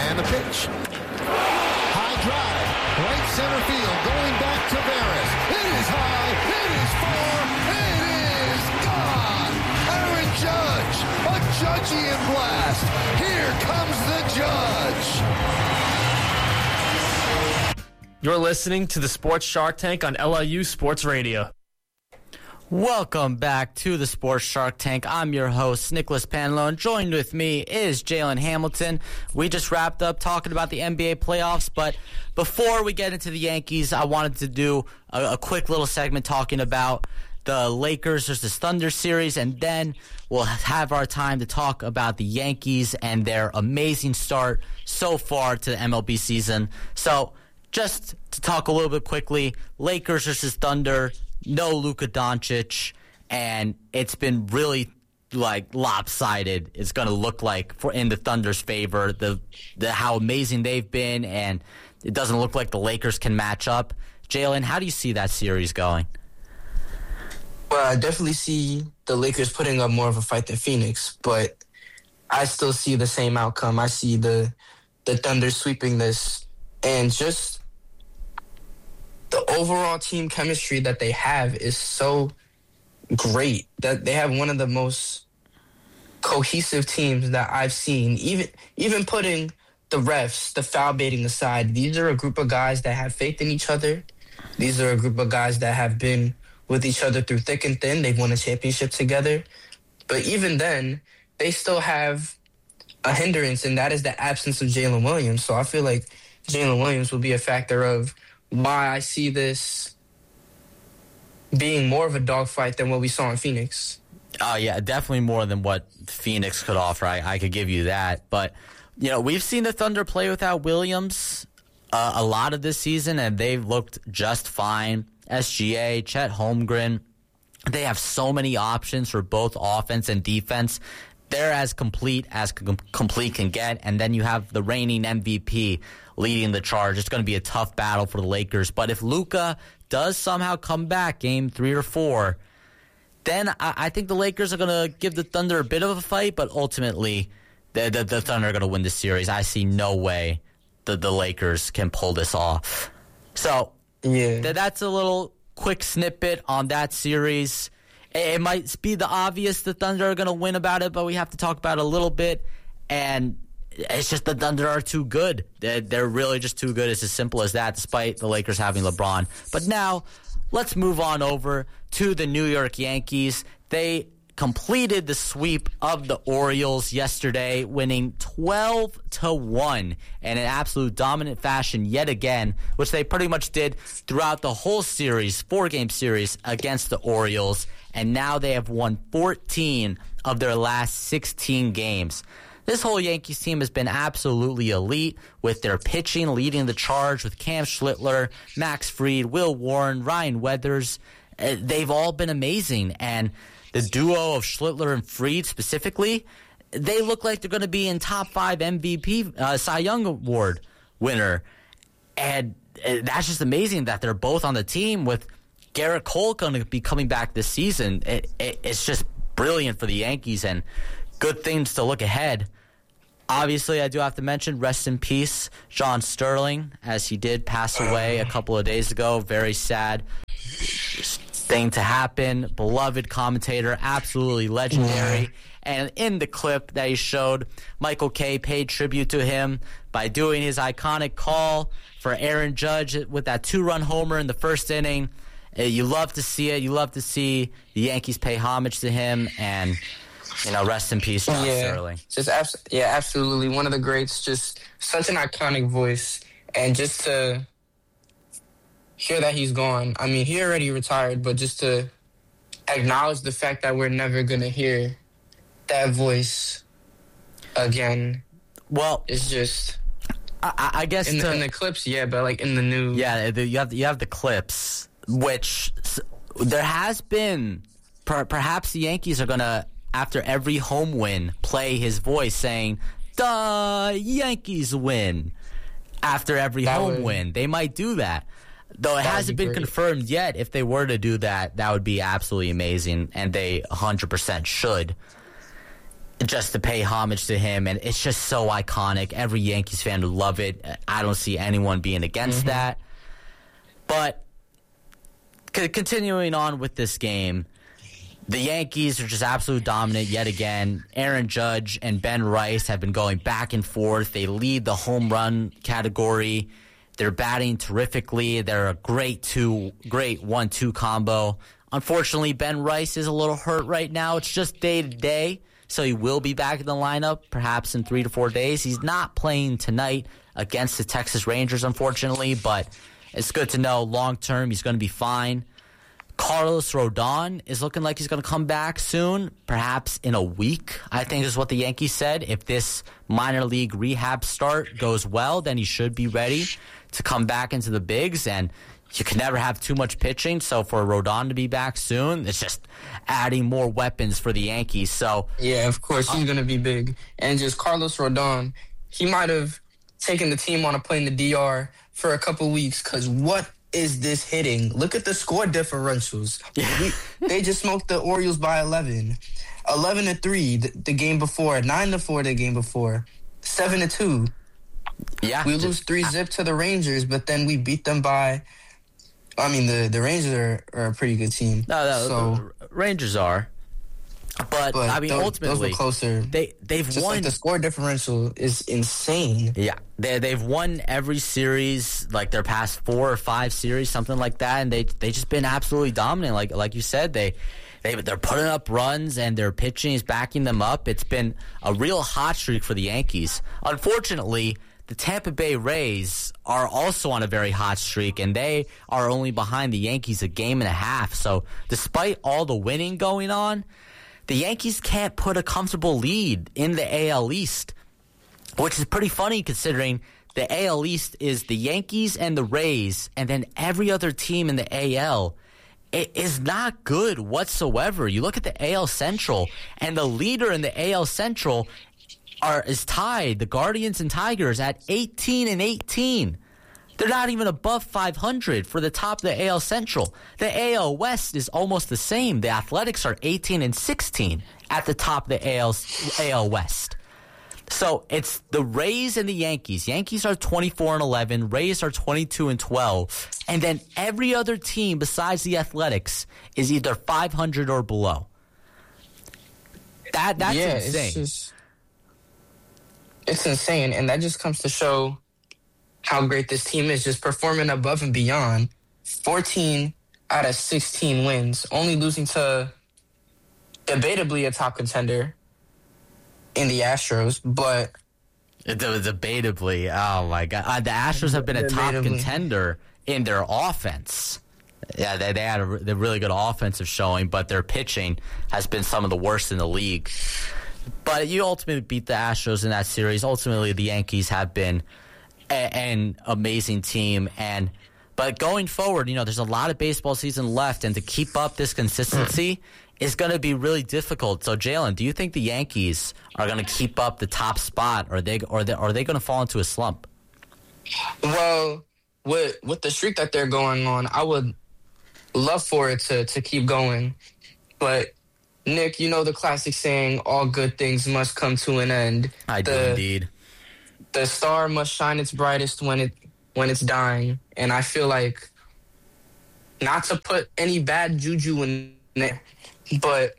And the pitch. High drive. Right center field. Going back to Veras. It is high. It is far. It is gone. Aaron Judge. A Judgian blast. Here comes the Judge. You're listening to the Sports Shark Tank on LIU Sports Radio. Welcome back to the Sports Shark Tank. I'm your host, Nicholas Panlone. Joined with me is Jalen Hamilton. We just wrapped up talking about the NBA playoffs, but before we get into the Yankees, I wanted to do a quick little segment talking about the Lakers versus Thunder series, and then we'll have our time to talk about the Yankees and their amazing start so far to the MLB season. So, just to talk a little bit quickly, Lakers versus Thunder, no Luka Doncic, and it's been really lopsided. It's going to look like in the Thunder's favor, the how amazing they've been, and it doesn't look like the Lakers can match up. Jalen, how do you see that series going? Well, I definitely see the Lakers putting up more of a fight than Phoenix, but I still see the same outcome. I see the Thunder sweeping this, and just the overall team chemistry that they have is so great that they have one of the most cohesive teams that I've seen. Even putting the refs, the foul baiting aside, these are a group of guys that have faith in each other. These are a group of guys that have been with each other through thick and thin. They've won a championship together. But even then, they still have a hindrance, and that is the absence of Jalen Williams. So I feel like Jalen Williams will be a factor of why I see this being more of a dogfight than what we saw in Phoenix. Oh, yeah, definitely more than what Phoenix could offer. I could give you that. But, we've seen the Thunder play without Williams a lot of this season, and they've looked just fine. SGA, Chet Holmgren, they have so many options for both offense and defense. They're as complete can get, and then you have the reigning MVP leading the charge. It's going to be a tough battle for the Lakers, but if Luka does somehow come back game 3 or 4, then I think the Lakers are going to give the Thunder a bit of a fight, but ultimately the Thunder are going to win the series. I see no way that the Lakers can pull this off. So yeah, that's a little quick snippet on that series. It might be the obvious the Thunder are going to win about it, but we have to talk about it a little bit. And it's just the Thunder are too good. They're really just too good. It's as simple as that, despite the Lakers having LeBron. But now, let's move on over to the New York Yankees. They completed the sweep of the Orioles yesterday, winning 12-1 in an absolute dominant fashion yet again, which they pretty much did throughout the whole series, 4-game series against the Orioles. And now they have won 14 of their last 16 games. This whole Yankees team has been absolutely elite, with their pitching leading the charge with Cam Schlittler, Max Fried, Will Warren, Ryan Weathers. They've all been amazing. And the duo of Schlittler and Fried specifically, they look like they're going to be in top 5 MVP, Cy Young Award winner. And that's just amazing that they're both on the team, with Garrett Cole going to be coming back this season. It's just brilliant for the Yankees and good things to look ahead. Obviously, I do have to mention, rest in peace, John Sterling, as he did pass away a couple of days ago. Very sad thing to happen. Beloved commentator, absolutely legendary. And in the clip that he showed, Michael Kay paid tribute to him by doing his iconic call for Aaron Judge with that 2-run homer in the first inning. You love to see it. You love to see the Yankees pay homage to him, and rest in peace, John Sterling. Absolutely. One of the greats, just such an iconic voice. And just to hear that he's gone, I mean, he already retired, but just to acknowledge the fact that we're never going to hear that voice again. Well, it's just, I guess in the clips, but like in the new. Yeah, you have the clips, which there has been, perhaps the Yankees are going to, after every home win, play his voice saying, "The Yankees win." After every home win. They might do that. Though it hasn't been confirmed yet. If they were to do that, that would be absolutely amazing, and they 100% should. just to pay homage to him, and it's just so iconic. Every Yankees fan would love it. I don't see anyone being against that. But continuing on with this game, the Yankees are just absolutely dominant yet again. Aaron Judge and Ben Rice have been going back and forth. They lead the home run category. They're batting terrifically. They're a great 1-2 combo. Unfortunately, Ben Rice is a little hurt right now. It's just day to day, so he will be back in the lineup perhaps in 3 to 4 days. He's not playing tonight against the Texas Rangers, unfortunately, but it's good to know long term he's going to be fine. Carlos Rodon is looking like he's going to come back soon, perhaps in a week, I think is what the Yankees said. If this minor league rehab start goes well, then he should be ready to come back into the bigs, and you can never have too much pitching, so for Rodon to be back soon, it's just adding more weapons for the Yankees. So yeah, of course, he's going to be big. And just Carlos Rodon, he might have taken the team on a plane to DR for a couple weeks, because what is this hitting? Look at the score differentials. They just smoked the Orioles by 11. 11-3 the game before, 9-4 the game before, 7-2. Yeah, we lose 3-0 to the Rangers, but then we beat them by. I mean, the Rangers are a pretty good team. No, so, the Rangers are. But I mean, ultimately, those were closer. They've just won. Like the score differential is insane. Yeah, they've won every series, like their past 4 or 5 series, something like that, and they just been absolutely dominant. Like you said, they're putting up runs and their pitching is backing them up. It's been a real hot streak for the Yankees. Unfortunately, the Tampa Bay Rays are also on a very hot streak, and they are only behind the Yankees a game and a half. So despite all the winning going on, the Yankees can't put a comfortable lead in the AL East, which is pretty funny considering the AL East is the Yankees and the Rays, and then every other team in the AL. It is not good whatsoever. You look at the AL Central, and the leader in the AL Central is tied, the Guardians and Tigers, at 18-18. They're not even above 500 for the top of the AL Central. The AL West is almost the same. The Athletics are 18-16 at the top of the AL West. So it's the Rays and the Yankees. Yankees are 24-11. Rays are 22-12. And then every other team besides the Athletics is either 500 or below. That's insane. It's insane, and that just comes to show how great this team is, just performing above and beyond. 14 out of 16 wins, only losing to debatably a top contender in the Astros, but debatably, oh my God, the Astros have been a top contender in their offense. Yeah, they had a really good offensive showing, but their pitching has been some of the worst in the league. But you ultimately beat the Astros in that series. Ultimately, the Yankees have been an amazing team, but going forward, there's a lot of baseball season left, and to keep up this consistency is going to be really difficult. So, Jalen, do you think the Yankees are going to keep up the top spot, or are they going to fall into a slump? Well, with the streak that they're going on, I would love for it to keep going. But, Nick, you know the classic saying, all good things must come to an end. I do indeed. The star must shine its brightest when it's dying. And I feel like, not to put any bad juju in it, but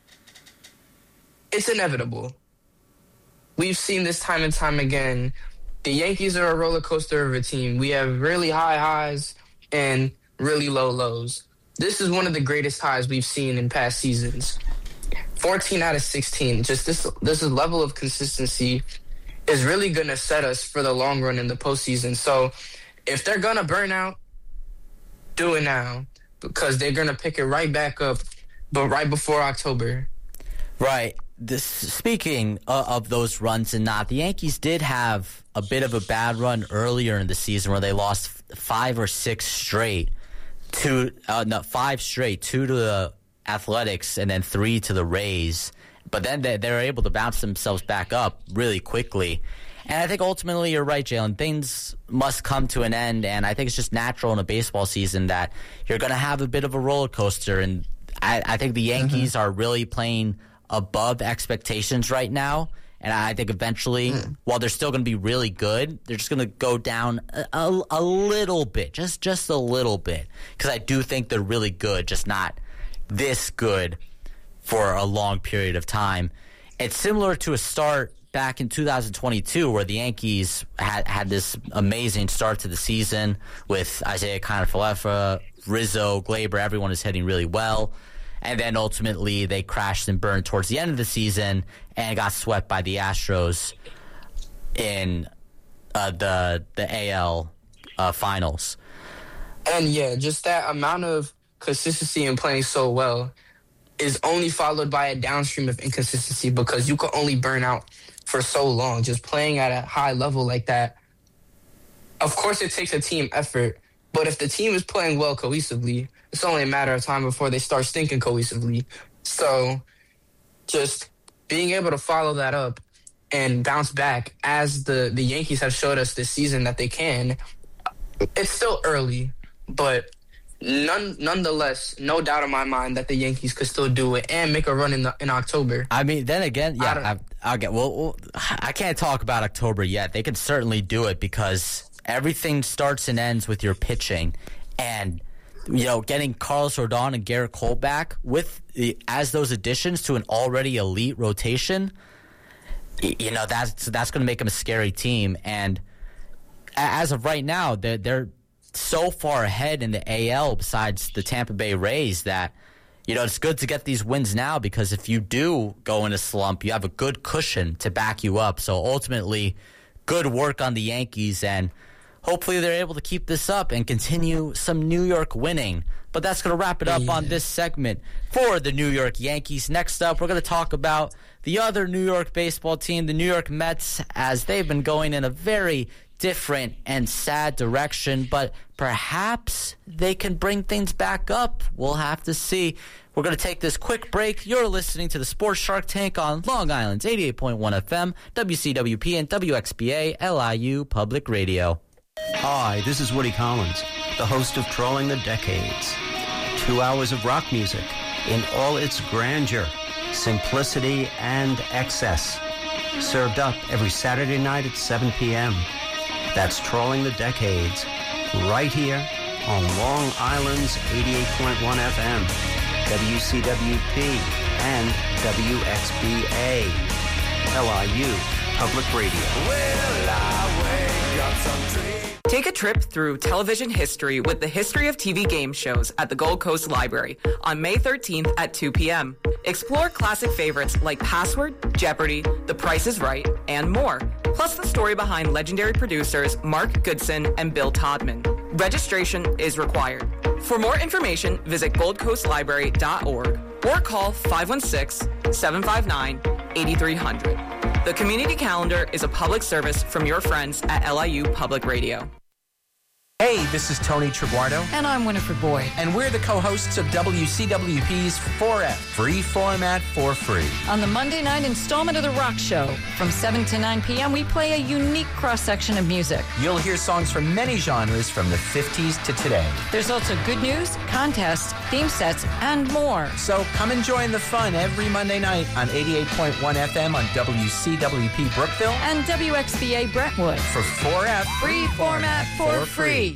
it's inevitable. We've seen this time and time again. The Yankees are a roller coaster of a team. We have really high highs and really low lows. This is one of the greatest highs we've seen in past seasons. 14 out of 16. Just this level of consistency is really going to set us for the long run in the postseason. So if they're going to burn out, do it now, because they're going to pick it right back up, but right before October. Right. Speaking of those runs and not, the Yankees did have a bit of a bad run earlier in the season where they lost 5 or 6 straight. 5 straight, 2 to the Athletics and then 3 to the Rays. But then they're able to bounce themselves back up really quickly. And I think ultimately you're right, Jalen. Things must come to an end, and I think it's just natural in a baseball season that you're going to have a bit of a roller coaster. And I think the Yankees are really playing above expectations right now. And I think eventually, while they're still going to be really good, they're just going to go down a little bit, just a little bit. Because I do think they're really good, just not this good for a long period of time. It's similar to a start back in 2022 where the Yankees had this amazing start to the season with Isaiah Kiner-Falefa, Rizzo, Glaber. Everyone is hitting really well. And then ultimately they crashed and burned towards the end of the season and got swept by the Astros in the AL finals. And yeah, just that amount of consistency in playing so well is only followed by a downstream of inconsistency because you can only burn out for so long. Just playing at a high level like that, of course it takes a team effort, but if the team is playing well cohesively, it's only a matter of time before they start stinking cohesively. So just being able to follow that up and bounce back as the Yankees have showed us this season that they can, it's still early, but nonetheless, no doubt in my mind that the Yankees could still do it and make a run in October. I mean, then again, yeah, I can't talk about October yet. They could certainly do it because everything starts and ends with your pitching. And getting Carlos Rodon and Garrett Cole back as those additions to an already elite rotation, that's going to make them a scary team. And as of right now, they're so far ahead in the AL besides the Tampa Bay Rays that it's good to get these wins now because if you do go in a slump, you have a good cushion to back you up. So ultimately, good work on the Yankees, and hopefully they're able to keep this up and continue some New York winning. But that's going to wrap it up on this segment for the New York Yankees. Next up, we're going to talk about the other New York baseball team, the New York Mets, as they've been going in a very different and sad direction. But perhaps they can bring things back up. We'll have to see. We're going to take this quick break. You're listening to the Sports Shark Tank on Long Island's 88.1 FM, WCWP, and WXBA LIU Public Radio. Hi, this is Woody Collins, the host of Trolling the Decades. 2 hours of rock music in all its grandeur, simplicity, and excess. Served up every Saturday night at 7 p.m. That's Trolling the Decades, right here on Long Island's 88.1 FM, WCWP, and WXBA, LIU Public Radio. Well, I wake up some dreams. Take a trip through television history with the History of TV game shows at the Gold Coast Library on May 13th at 2 p.m. Explore classic favorites like Password, Jeopardy, The Price is Right, and more. Plus the story behind legendary producers Mark Goodson and Bill Todman. Registration is required. For more information, visit goldcoastlibrary.org or call 516-759-8300. The community calendar is a public service from your friends at LIU Public Radio. Hey, this is Tony Triguardo. And I'm Winifred Boyd. And we're the co-hosts of WCWP's 4F, Free Format for Free. On the Monday night installment of The Rock Show, from 7 to 9 p.m., we play a unique cross-section of music. You'll hear songs from many genres from the 50s to today. There's also good news, contests, theme sets, and more. So come and join the fun every Monday night on 88.1 FM on WCWP Brookville and WXBA Brentwood for 4F, Free Format for Free.